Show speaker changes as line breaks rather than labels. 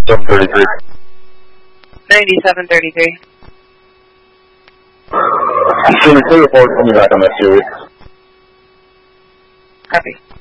733.
9733.
Jimmy, clear report. I'll be back on that 2 weeks.
Copy.